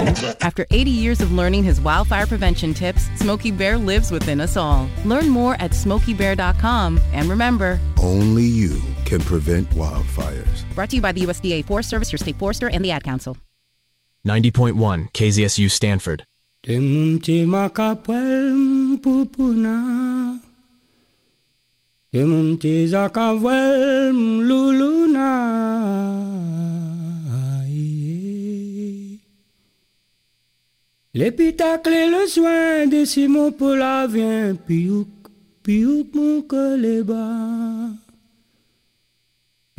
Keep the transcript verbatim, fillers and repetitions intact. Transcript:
After eighty years of learning his wildfire prevention tips, Smokey Bear lives within us all. Learn more at smokey bear dot com. And remember, only you can prevent wildfires. Brought to you by the U S D A Forest Service, your state forester, and the Ad Council. ninety point one K Z S U Stanford. Temunti makapwel pupuna, temunti zakawel luluna. L'épitacle et le soin de Simon Paula vient, piouk, piouk mon coleba.